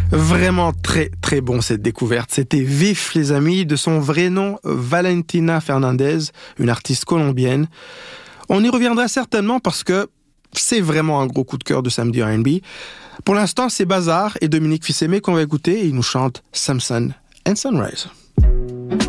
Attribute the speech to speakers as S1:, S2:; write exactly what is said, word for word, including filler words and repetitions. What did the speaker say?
S1: Vraiment très très bon cette découverte. C'était Vif les amis, de son vrai nom Valentina Fernandez, une artiste colombienne. On y reviendra certainement parce que c'est vraiment un gros coup de cœur de Samedi R and B. Pour l'instant, c'est Bazar et Dominique Fils-Aimé qu'on va écouter et ils nous chantent Samson and Sunrise.